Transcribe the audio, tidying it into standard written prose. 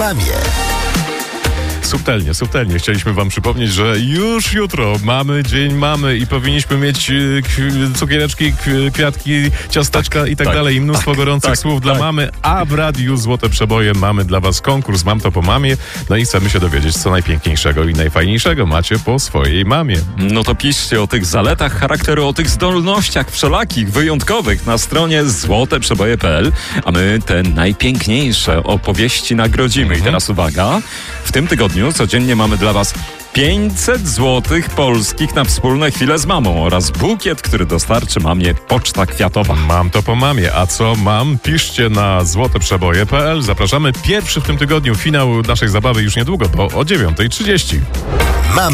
mamie. Subtelnie chcieliśmy wam przypomnieć, że już jutro mamy Dzień Mamy i powinniśmy mieć cukiereczki, kwiatki, ciasteczka i tak dalej. I mnóstwo gorących słów dla mamy, a w radiu Złote Przeboje mamy dla was konkurs Mam to po mamie. No i chcemy się dowiedzieć, co najpiękniejszego i najfajniejszego macie po swojej mamie. No to piszcie o tych zaletach charakteru, o tych zdolnościach wszelakich, wyjątkowych na stronie złoteprzeboje.pl, a my te najpiękniejsze opowieści nagrodzimy. I teraz uwaga, w tym tygodniu codziennie mamy dla was 500 złotych polskich na wspólne chwile z mamą oraz bukiet, który dostarczy mamie Poczta Kwiatowa. Mam to po mamie. A co mam? Piszcie na złoteprzeboje.pl. Zapraszamy. Pierwszy w tym tygodniu finał naszej zabawy już niedługo, bo o 9:30.